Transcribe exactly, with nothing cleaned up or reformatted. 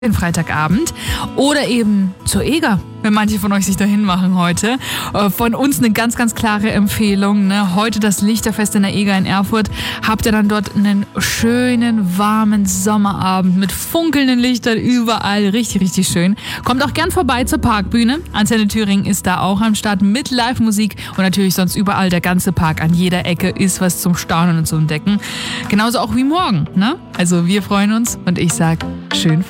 den Freitagabend oder eben zur Eger, wenn manche von euch sich dahin machen heute. Von uns eine ganz, ganz klare Empfehlung. Ne? Heute das Lichterfest in der Eger in Erfurt. Habt ihr dann dort einen schönen, warmen Sommerabend mit funkelnden Lichtern überall. Richtig, richtig schön. Kommt auch gern vorbei zur Parkbühne. Antenne Thüringen ist da auch am Start mit Live-Musik und natürlich sonst überall der ganze Park. An jeder Ecke ist was zum Staunen und zum Entdecken. Genauso auch wie morgen. Ne? Also wir freuen uns und ich sag schön